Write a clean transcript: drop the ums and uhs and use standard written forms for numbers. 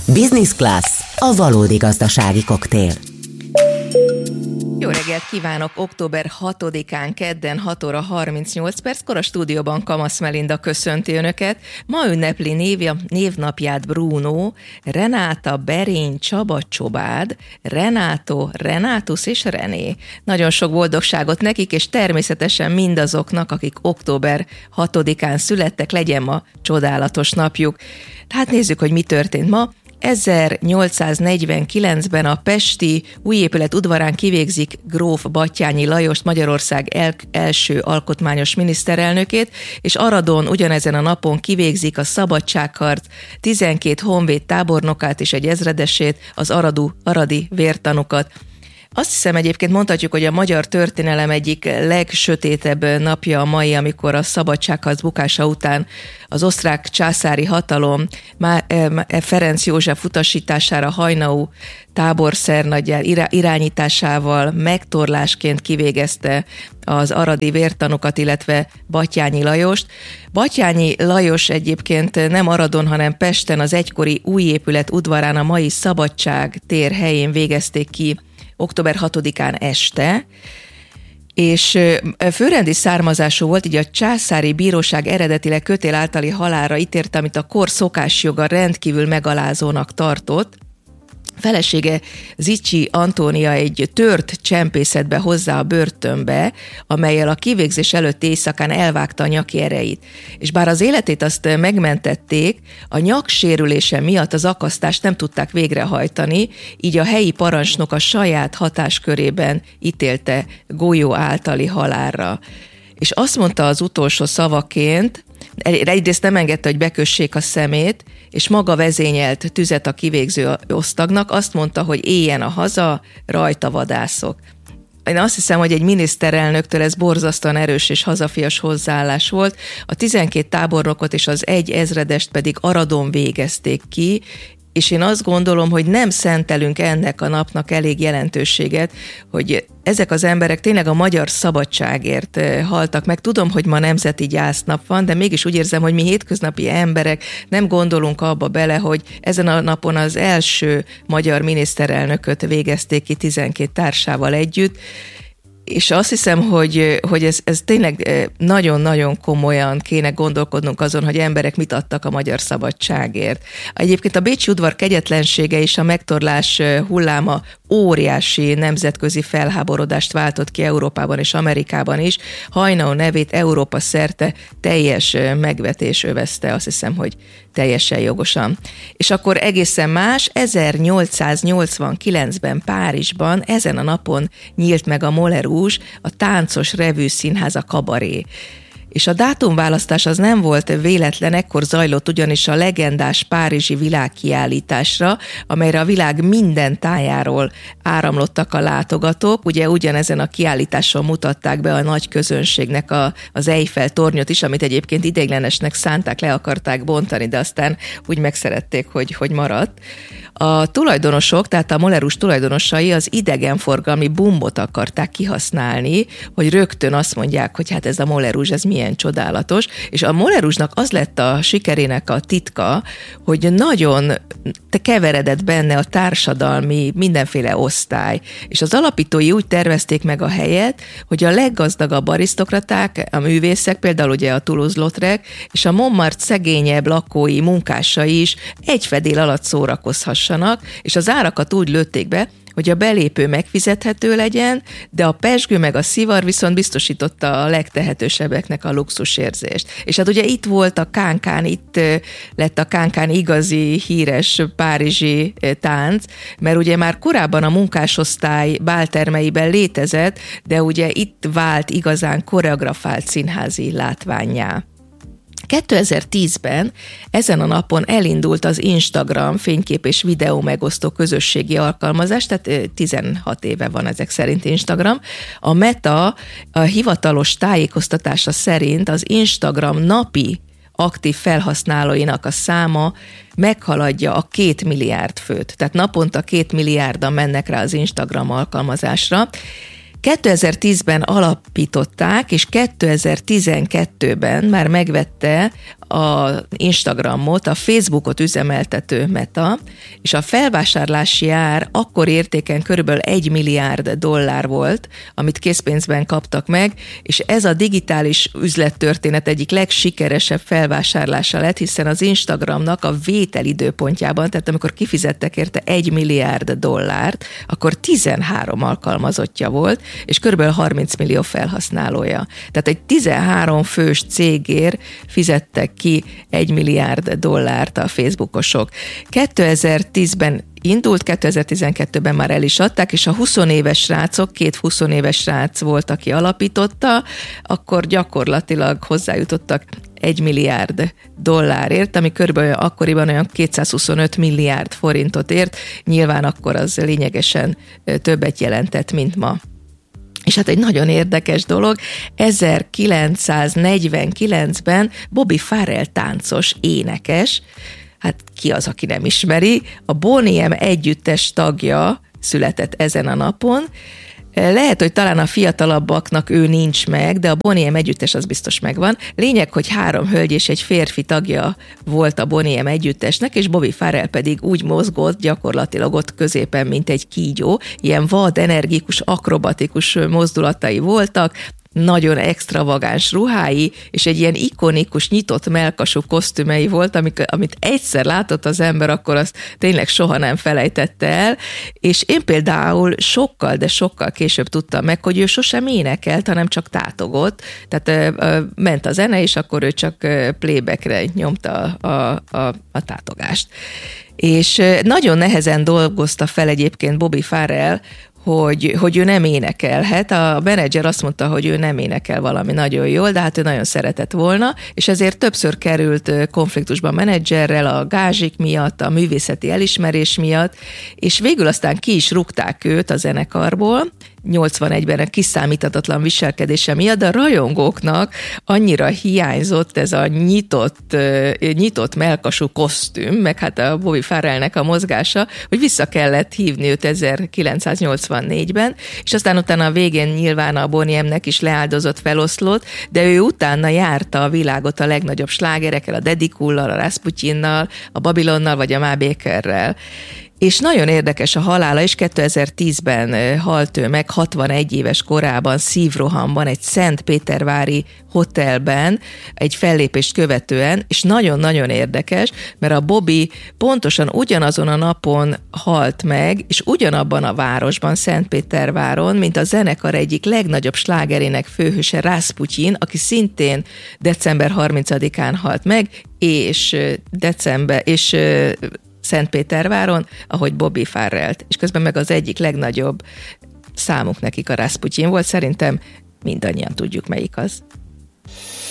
Business Class, a valódi gazdasági koktél. Jó reggelt kívánok! Október 6-án kedden 6 óra 38 perckor a stúdióban Kamasz Melinda köszönti Önöket. Ma ünnepli névnapját Bruno, Renáta, Berény, Csaba, Csobád, Renátó, Renátus és René. Nagyon sok boldogságot nekik, és természetesen mindazoknak, akik október 6-án születtek, legyen ma csodálatos napjuk. Hát nézzük, hogy mi történt ma. 1849-ben a pesti újépület udvarán kivégzik gróf Batthyány Lajost, Magyarország első alkotmányos miniszterelnökét, és Aradon ugyanezen a napon kivégzik a szabadságharc 12 honvéd tábornokát és egy ezredesét, az aradi vértanukat. Azt hiszem, egyébként mondhatjuk, hogy a magyar történelem egyik legsötétebb napja a mai, amikor a szabadságharc bukása után az osztrák császári hatalom Ferenc József utasítására Haynau táborszernagyjal irányításával megtorlásként kivégezte az aradi vértanukat, illetve Batthyány Lajost. Batthyány Lajos egyébként nem Aradon, hanem Pesten az egykori újépület udvarán, a mai Szabadság tér helyén végezték ki október 6-án este, és főrendi származású volt, így a császári bíróság eredetileg kötél általi halálra ítélte, amit a kor szokásjoga rendkívül megalázónak tartott. Felesége Zichy Antónia egy tört csempészetbe hozzá a börtönbe, amellyel a kivégzés előtti éjszakán elvágta a nyaki ereit. És bár az életét azt megmentették, a nyaksérülése miatt az akasztást nem tudták végrehajtani, így a helyi parancsnok a saját hatáskörében ítélte golyó általi halálra. És azt mondta az utolsó szavaként, egyrészt nem engedte, hogy bekössék a szemét, és maga vezényelt tüzet a kivégző osztagnak, azt mondta, hogy éljen a haza, rajta vadászok. Én azt hiszem, hogy egy miniszterelnöktől ez borzasztóan erős és hazafias hozzáállás volt. A 12 tábornokot és az egy ezredest pedig Aradon végezték ki, és én azt gondolom, hogy nem szentelünk ennek a napnak elég jelentőséget, hogy ezek az emberek tényleg a magyar szabadságért haltak meg. Tudom, hogy ma nemzeti gyásznap van, de mégis úgy érzem, hogy mi hétköznapi emberek nem gondolunk abba bele, hogy ezen a napon az első magyar miniszterelnököt végezték ki 12 társával együtt, és azt hiszem, hogy ez tényleg nagyon-nagyon komolyan kéne gondolkodnunk azon, hogy emberek mit adtak a magyar szabadságért. Egyébként a bécsi udvar kegyetlensége és a megtorlás hulláma óriási nemzetközi felháborodást váltott ki Európában és Amerikában is. Haynau nevét Európa szerte teljes megvetés övezte, azt hiszem, hogy teljesen jogosan. És akkor egészen más, 1889-ben Párizsban ezen a napon nyílt meg a Moulin Rouge, a táncos revű színház, a kabaré. És a dátumválasztás az nem volt véletlen, ekkor zajlott ugyanis a legendás párizsi világkiállításra, amelyre a világ minden tájáról áramlottak a látogatók. Ugye ugyanezen a kiállításon mutatták be a nagy közönségnek az Eiffel tornyot is, amit egyébként ideiglenesnek szánták, le akarták bontani, de aztán úgy megszerették, hogy maradt. A tulajdonosok, tehát a Moulin Rouge tulajdonosai az idegenforgalmi bumbot akarták kihasználni, hogy rögtön azt mondják, hogy hát ez a Moulin Rouge, ez milyen csodálatos, és a Moulin Rouge-nak az lett a sikerének a titka, hogy nagyon keveredett benne a társadalmi mindenféle osztály, és az alapítói úgy tervezték meg a helyet, hogy a leggazdagabb arisztokraták, a művészek, például ugye a Toulouse-Lautrec, és a Montmartre szegényebb lakói, munkásai is egy fedél alatt szórakozhassanak, és az árakat úgy lőtték be, hogy a belépő megfizethető legyen, de a pezsgő meg a szivar viszont biztosította a legtehetősebbeknek a luxusérzést. És hát ugye itt volt a kánkán, itt lett a kánkán igazi, híres párizsi tánc, mert ugye már korábban a munkásosztály báltermeiben létezett, de ugye itt vált igazán koreografált színházi látvánnyá. 2010-ben ezen a napon elindult az Instagram fénykép és videó megosztó közösségi alkalmazás, tehát 16 éve van ezek szerint Instagram. A Meta a hivatalos tájékoztatása szerint az Instagram napi aktív felhasználóinak a száma meghaladja a 2 milliárd főt. Tehát naponta 2 milliárdan mennek rá az Instagram alkalmazásra. 2010-ben alapították, és 2012-ben már megvette az Instagramot a Facebookot üzemeltető Meta, és a felvásárlási ár akkor értéken körülbelül $1 milliárd volt, amit készpénzben kaptak meg, és ez a digitális üzlettörténet egyik legsikeresebb felvásárlása lett, hiszen az Instagramnak a vételidőpontjában, tehát amikor kifizettek érte $1 milliárd, akkor 13 alkalmazottja volt, és körülbelül 30 millió felhasználója. Tehát egy 13 fős cégért fizettek ki $1 milliárd a Facebookosok. 2010-ben indult, 2012-ben már el is adták, és a 20 éves srácok, 2 20 éves srác volt, aki alapította, akkor gyakorlatilag hozzájutottak $1 milliárd, ami körülbelül akkoriban olyan 225 milliárd forintot ért, nyilván akkor az lényegesen többet jelentett, mint ma. És hát egy nagyon érdekes dolog, 1949-ben Bobby Farrell táncos, énekes, hát ki az, aki nem ismeri, a Boney M együttes tagja született ezen a napon. Lehet, hogy talán a fiatalabbaknak ő nincs meg, de a Boney M együttes az biztos megvan. Lényeg, hogy 3 hölgy és egy férfi tagja volt a Boney M együttesnek, és Bobby Farrell pedig úgy mozgott gyakorlatilag ott középen, mint egy kígyó. Ilyen vad, energikus, akrobatikus mozdulatai voltak, nagyon extravagáns ruhái, és egy ilyen ikonikus, nyitott mellkasú kosztümei volt, amit egyszer látott az ember, akkor azt tényleg soha nem felejtette el, és én például sokkal később tudtam meg, hogy ő sosem énekelt, hanem csak tátogott, tehát ment a zene, és akkor ő csak playbackre nyomta a tátogást. És nagyon nehezen dolgozta fel egyébként Bobby Farrell, hogy ő nem énekelhet. A menedzser azt mondta, hogy ő nem énekel valami nagyon jól, de hát ő nagyon szeretett volna, és ezért többször került konfliktusba a menedzserrel a gázsik miatt, a művészeti elismerés miatt, és végül aztán ki is rúgták őt a zenekarból, 81-ben a kiszámíthatatlan viselkedése miatt, de a rajongóknak annyira hiányzott ez a nyitott mellkasú kosztüm, meg hát a Bobby Farrellnek a mozgása, hogy vissza kellett hívni őt 1984-ben, és aztán utána a végén nyilván a Boney M-nek is leáldozott, feloszlott, de ő utána járta a világot a legnagyobb slágerekkel, a Daddy Cool-lal, a Rasputinnal, a Babylonnal vagy a Ma Bakerrel. És nagyon érdekes a halála, és 2010-ben halt ő meg 61 éves korában, szívrohamban, egy szentpétervári hotelben, egy fellépést követően, és nagyon-nagyon érdekes, mert a Bobby pontosan ugyanazon a napon halt meg, és ugyanabban a városban, Szentpéterváron, mint a zenekar egyik legnagyobb slágerének főhőse, Rasputin, aki szintén december 30-án halt meg, és Szentpéterváron, ahogy Bobby Farrellt, és közben meg az egyik legnagyobb számuk nekik a Rasputin volt, szerintem mindannyian tudjuk, melyik az.